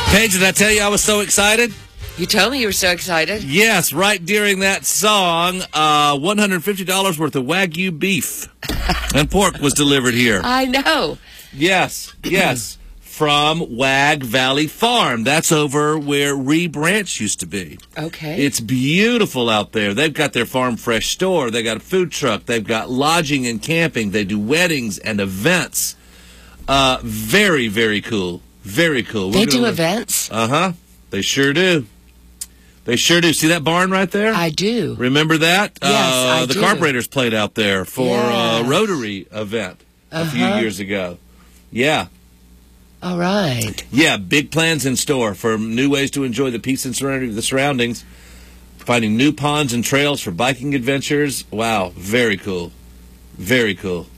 Paige, did I tell you I was so excited? You told me you were so excited. Yes, right during that song, $150 worth of Wagyu beef and pork was delivered here. I know. Yes. From Wag Valley Farm. That's over where Ree Branch used to be. Okay. It's beautiful out there. They've got their farm fresh store. They got a food truck. They've got lodging and camping. They do weddings and events. Very, very cool. Very cool. They do events? Uh-huh. They sure do. They sure do. See that barn right there? I do. Remember that? Yes, I do. The Carburetors played out there for a Rotary event a few years ago. Yeah. All right. Yeah, big plans in store for new ways to enjoy the peace and serenity of the surroundings. Finding new ponds and trails for biking adventures. Wow, very cool. Very cool.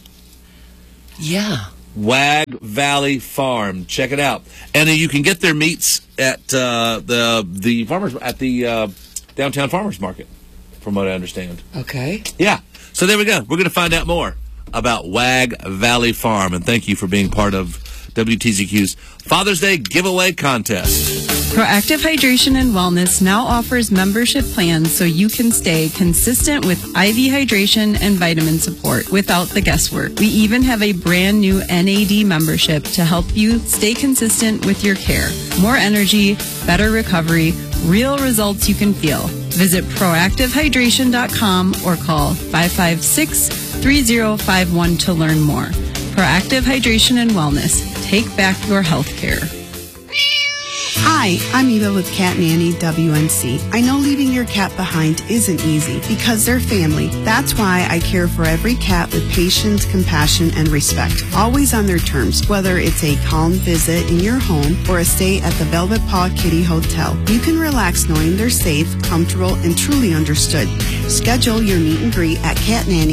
Yeah. Wag Valley Farm. Check it out. And you can get their meats at the farmers at the downtown farmers market, from what I understand. Okay. Yeah. So there we go. We're going to find out more about Wag Valley Farm, and thank you for being part of WTZQ's Father's Day giveaway contest. Proactive Hydration and Wellness now offers membership plans so you can stay consistent with IV hydration and vitamin support without the guesswork. We even have a brand new NAD membership to help you stay consistent with your care. More energy, better recovery, real results you can feel. Visit proactivehydration.com or call 556-3051 to learn more. Proactive Hydration and Wellness. Take back your health care. Hi, I'm Eva with Cat Nanny WNC. I know leaving your cat behind isn't easy because they're family. That's why I care for every cat with patience, compassion, and respect. Always on their terms, whether it's a calm visit in your home or a stay at the Velvet Paw Kitty Hotel. You can relax knowing they're safe, comfortable, and truly understood. Schedule your meet and greet at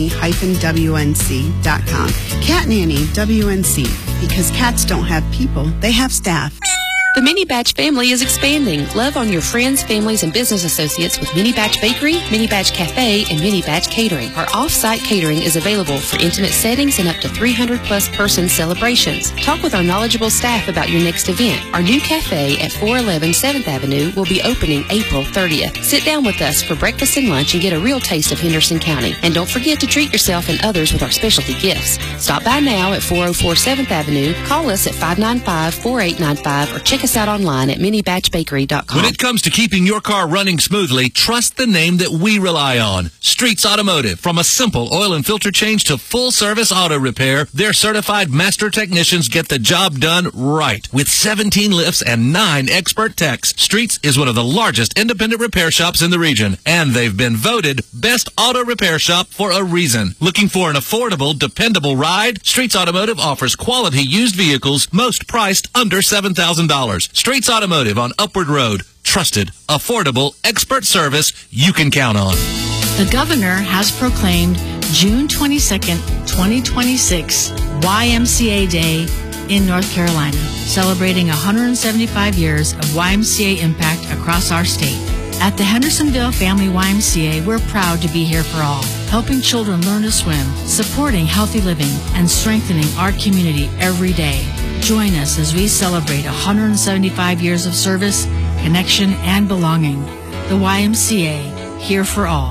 catnanny-WNC.com. Cat Nanny WNC, because cats don't have people, they have staff. The Mini Batch family is expanding. Love on your friends, families, and business associates with Mini Batch Bakery, Mini Batch Cafe, and Mini Batch Catering. Our off-site catering is available for intimate settings and up to 300-plus person celebrations. Talk with our knowledgeable staff about your next event. Our new cafe at 411 7th Avenue will be opening April 30th. Sit down with us for breakfast and lunch and get a real taste of Henderson County. And don't forget to treat yourself and others with our specialty gifts. Stop by now at 404 7th Avenue. Call us at 595-4895 or check us out online at minibatchbakery.com. When it comes to keeping your car running smoothly, trust the name that we rely on. Streets Automotive. From a simple oil and filter change to full-service auto repair, their certified master technicians get the job done right. With 17 lifts and 9 expert techs, Streets is one of the largest independent repair shops in the region, and they've been voted Best Auto Repair Shop for a reason. Looking for an affordable, dependable ride? Streets Automotive offers quality used vehicles, most priced under $7,000. Streets Automotive on Upward Road. Trusted, affordable, expert service you can count on. The governor has proclaimed June 22nd, 2026 YMCA Day in North Carolina, celebrating 175 years of YMCA impact across our state. At the Hendersonville Family YMCA, we're proud to be here for all, helping children learn to swim, supporting healthy living, and strengthening our community every day. Join us as we celebrate 175 years of service, connection, and belonging. The YMCA, here for all.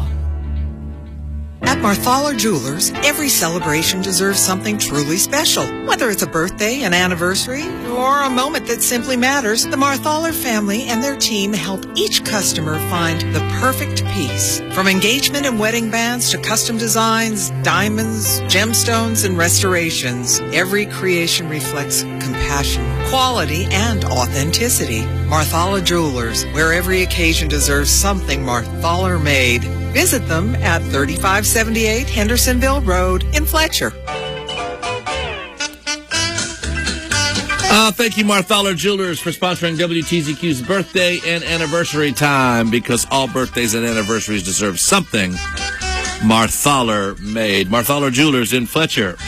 At Marthaler Jewelers, every celebration deserves something truly special. Whether it's a birthday, an anniversary, or a moment that simply matters, the Marthaler family and their team help each customer find the perfect piece. From engagement and wedding bands to custom designs, diamonds, gemstones, and restorations, every creation reflects compassion, quality, and authenticity. Marthaler Jewelers, where every occasion deserves something Marthaler made. Visit them at 3578 Hendersonville Road in Fletcher. Thank you, Marthaler Jewelers, for sponsoring WTZQ's birthday and anniversary time, because all birthdays and anniversaries deserve something Marthaler made. Marthaler Jewelers in Fletcher.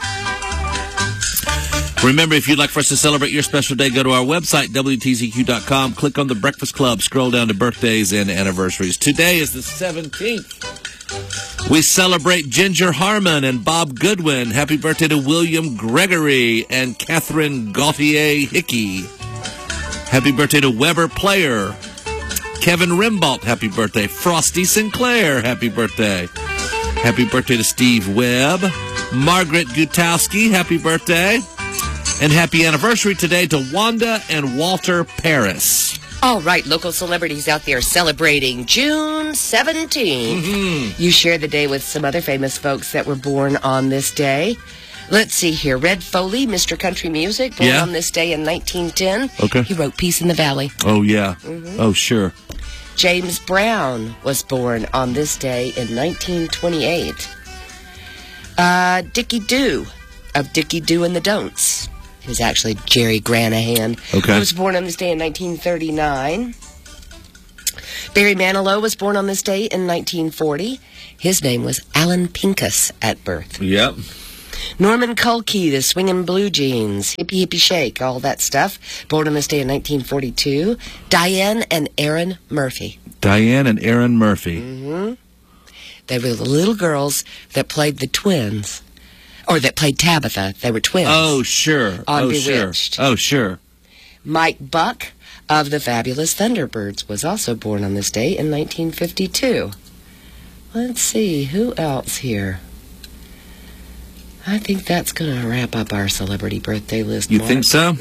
Remember, if you'd like for us to celebrate your special day, go to our website, WTZQ.com, click on the Breakfast Club, scroll down to birthdays and anniversaries. Today is the 17th. We celebrate Ginger Harmon and Bob Goodwin. Happy birthday to William Gregory and Catherine Gauthier Hickey. Happy birthday to Weber Player. Kevin Rimbault, happy birthday. Frosty Sinclair, happy birthday. Happy birthday to Steve Webb. Margaret Gutowski, happy birthday. And happy anniversary today to Wanda and Walter Paris. All right, local celebrities out there celebrating June 17th. You share the day with some other famous folks that were born on this day. Let's see here. Red Foley, Mr. Country Music, born on this day in 1910. Okay. He wrote Peace in the Valley. Oh, yeah. Oh, sure. James Brown was born on this day in 1928. Dickie Doo of Dickie Doo and the Don'ts. He was actually Jerry Granahan. Okay. He was born on this day in 1939. Barry Manilow was born on this day in 1940. His name was Alan Pincus at birth. Yep. Norman Kulke, the Swingin' Blue Jeans, Hippie Hippie Shake, all that stuff. Born on this day in 1942. Diane and Aaron Murphy. Diane and Aaron Murphy. They were the little girls that played the twins. Or that played Tabitha. They were twins. Oh, sure. On Oh, Bewitched. sure. Oh, sure. Mike Buck of the Fabulous Thunderbirds was also born on this day in 1952. Let's see, who else here? I think that's going to wrap up our celebrity birthday list. You Mark. think so?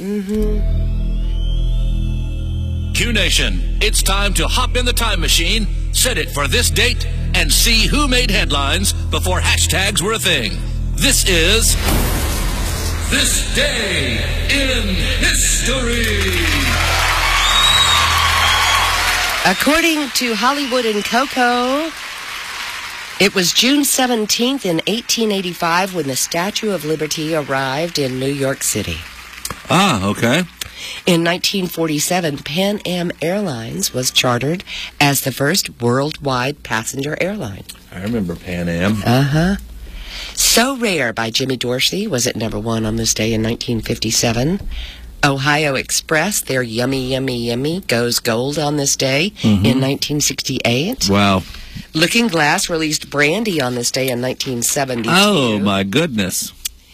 Q Nation, it's time to hop in the time machine, set it for this date, and see who made headlines before hashtags were a thing. This is This Day in History. According to Hollywood and Coco, it was June 17th in 1885 when the Statue of Liberty arrived in New York City. Ah, okay. In 1947, Pan Am Airlines was chartered as the first worldwide passenger airline. I remember Pan Am. So Rare by Jimmy Dorsey was at number 1 on this day in 1957. Ohio Express, their Yummy Yummy Yummy, goes gold on this day in 1968. Wow. Looking Glass released Brandy on this day in 1972. Oh, my goodness.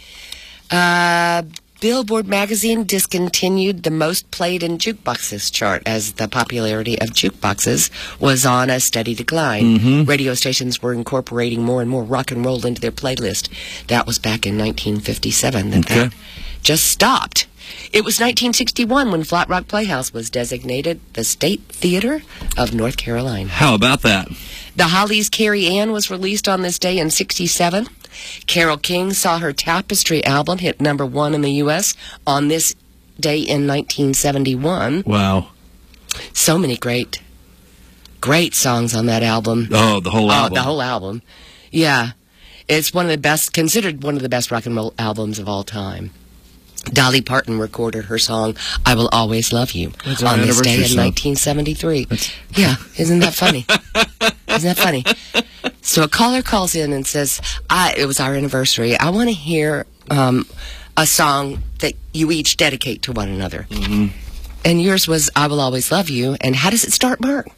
Billboard magazine discontinued the most played in jukeboxes chart as the popularity of jukeboxes was on a steady decline. Radio stations were incorporating more and more rock and roll into their playlist. That was back in 1957 that just stopped. It was 1961 when Flat Rock Playhouse was designated the State Theater of North Carolina. How about that? The Hollies' Carrie Ann was released on this day in 67. Carole King saw her Tapestry album hit number 1 in the U.S. on this day in 1971. Wow. So many great songs on that album. Oh, the whole album. Oh, the whole album. Yeah. It's one of the best, considered one of the best rock and roll albums of all time. Dolly Parton recorded her song, I Will Always Love You, on this day in 1973. Yeah, isn't that funny? Isn't that funny? So a caller calls in and says, it was our anniversary. I want to hear a song that you each dedicate to one another. And yours was I Will Always Love You. And how does it start, Mark?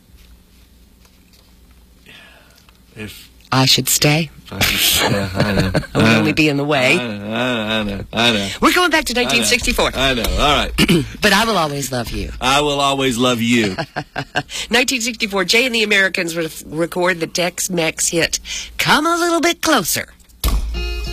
If I should stay. Yeah, I know. I would only be in the way. I know. We're going back to 1964. I know. All right. But I Will Always Love You. I Will Always Love You. 1964, Jay and the Americans record the Tex-Mex hit Come a Little Bit Closer.